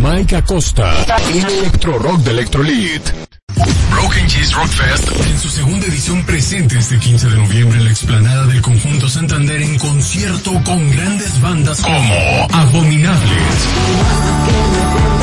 Mike Acosta, en Electro Rock de Electrolit. Broken Cheese Rock Fest en su segunda edición presente este 15 de noviembre en la explanada del Conjunto Santander en concierto con grandes bandas como Abominables,